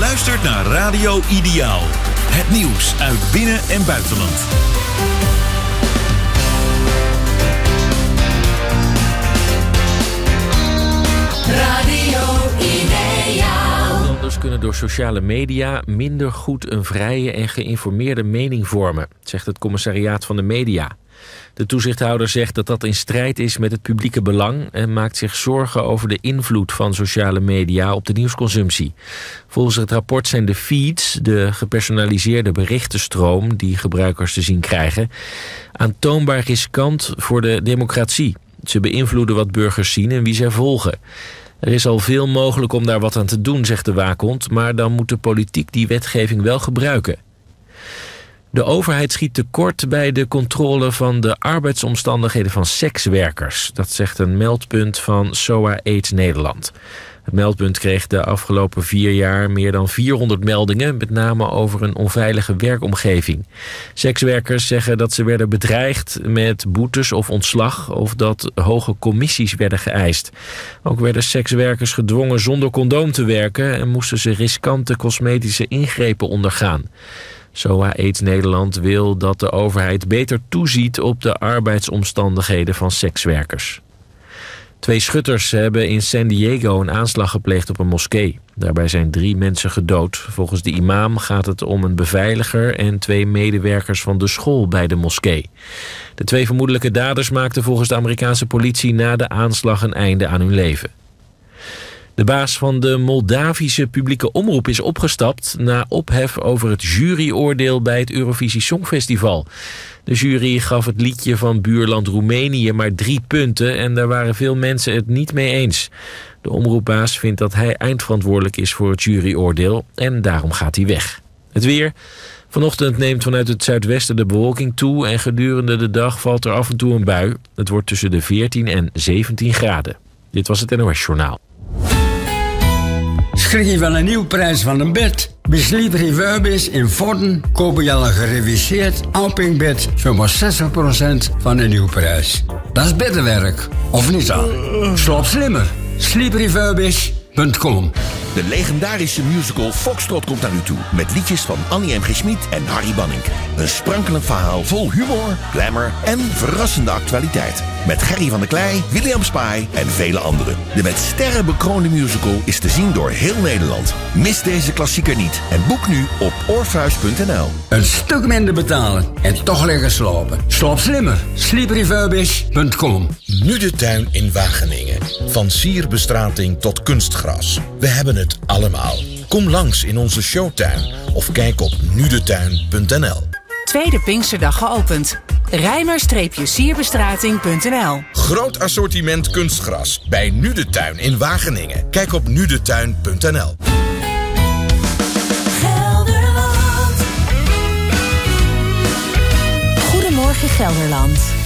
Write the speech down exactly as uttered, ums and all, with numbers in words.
luistert naar Radio Ideaal. Het nieuws uit binnen- en buitenland. Radio Ideaal. Nederlanders kunnen door sociale media minder goed een vrije en geïnformeerde mening vormen, zegt het commissariaat van de media. De toezichthouder zegt dat dat in strijd is met het publieke belang en maakt zich zorgen over de invloed van sociale media op de nieuwsconsumptie. Volgens het rapport zijn de feeds, de gepersonaliseerde berichtenstroom die gebruikers te zien krijgen, aantoonbaar riskant voor de democratie. Ze beïnvloeden wat burgers zien en wie zij volgen. Er is al veel mogelijk om daar wat aan te doen, zegt de waakhond, maar dan moet de politiek die wetgeving wel gebruiken. De overheid schiet tekort bij de controle van de arbeidsomstandigheden van sekswerkers. Dat zegt een meldpunt van S O A AIDS Nederland. Het meldpunt kreeg de afgelopen vier jaar meer dan vierhonderd meldingen, met name over een onveilige werkomgeving. Sekswerkers zeggen dat ze werden bedreigd met boetes of ontslag, of dat hoge commissies werden geëist. Ook werden sekswerkers gedwongen zonder condoom te werken en moesten ze riskante cosmetische ingrepen ondergaan. S O A AIDS Nederland wil dat de overheid beter toeziet op de arbeidsomstandigheden van sekswerkers. Twee schutters hebben in San Diego een aanslag gepleegd op een moskee. Daarbij zijn drie mensen gedood. Volgens de imam gaat het om een beveiliger en twee medewerkers van de school bij de moskee. De twee vermoedelijke daders maakten volgens de Amerikaanse politie na de aanslag een einde aan hun leven. De baas van de Moldavische publieke omroep is opgestapt na ophef over het juryoordeel bij het Eurovisie Songfestival. De jury gaf het liedje van buurland Roemenië maar drie punten en daar waren veel mensen het niet mee eens. De omroepbaas vindt dat hij eindverantwoordelijk is voor het juryoordeel en daarom gaat hij weg. Het weer. Vanochtend neemt vanuit het zuidwesten de bewolking toe en gedurende de dag valt er af en toe een bui. Het wordt tussen de veertien en zeventien graden. Dit was het N O S Journaal. Schrik van een nieuwe prijs van een bed? Bij Sleep Refurbished in Vorden kopen je al een gereviseerd Alping-bed voor maar zestig procent van de nieuwe prijs. Dat is beddenwerk, of niet dan? Slaap slimmer. sleep refurbished punt com. De legendarische musical Foxtrot komt naar u toe. Met liedjes van Annie M G. Schmid en Harry Banning. Een sprankelend verhaal vol humor, glamour en verrassende actualiteit. Met Gerry van der Klei, William Spy en vele anderen. De met sterren bekroonde musical is te zien door heel Nederland. Mis deze klassieker niet en boek nu op oorvuis punt n l. Een stuk minder betalen en toch lekker slapen. Slaap slimmer. sleep refurbished punt com. Nu de tuin in Wageningen. Van sierbestrating tot kunstgras. We hebben het allemaal. Kom langs in onze showtuin of kijk op nu de tuin punt n l. Tweede Pinksterdag geopend. Rijmer-sierbestrating punt n l. Groot assortiment kunstgras bij Nu de Tuin in Wageningen. Kijk op nu de tuin punt n l. Gelderland. Goedemorgen Gelderland.